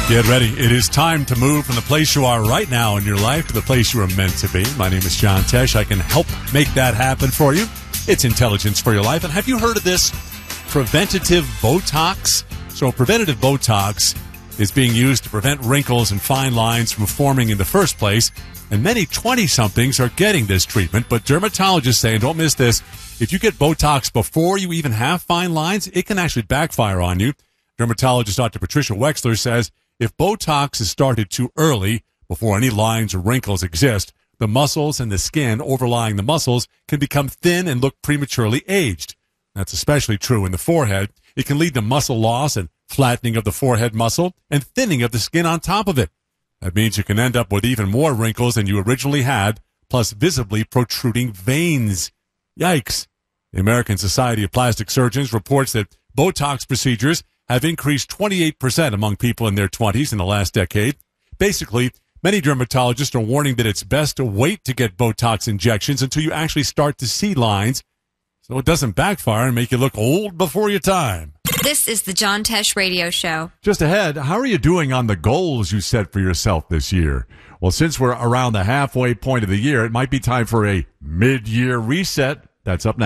Get ready. It is time to move from the place you are right now in your life to the place you are meant to be. My name is John Tesh. I can help make that happen for you. It's Intelligence for Your Life. And have you heard of this preventative Botox? So preventative Botox is being used to prevent wrinkles and fine lines from forming in the first place. And many 20-somethings are getting this treatment. But dermatologists say, and don't miss this, if you get Botox before you even have fine lines, it can actually backfire on you. Dermatologist Dr. Patricia Wexler says if Botox is started too early, before any lines or wrinkles exist, the muscles and the skin overlying the muscles can become thin and look prematurely aged. That's especially true in the forehead. It can lead to muscle loss and flattening of the forehead muscle and thinning of the skin on top of it. That means you can end up with even more wrinkles than you originally had, plus visibly protruding veins. Yikes. The American Society of Plastic Surgeons reports that Botox procedures have increased 28% among people in their 20s in the last decade. Basically, many dermatologists are warning that it's best to wait to get Botox injections until you actually start to see lines, so it doesn't backfire and make you look old before your time. This is the John Tesh Radio Show. Just ahead, how are you doing on the goals you set for yourself this year? Well, since we're around the halfway point of the year, it might be time for a mid-year reset. That's up next.